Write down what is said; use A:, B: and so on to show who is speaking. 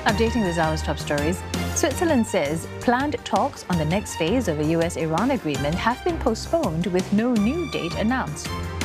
A: Updating this hour's top stories, Switzerland says planned talks on the next phase of a US-Iran agreement have been postponed with no new date announced.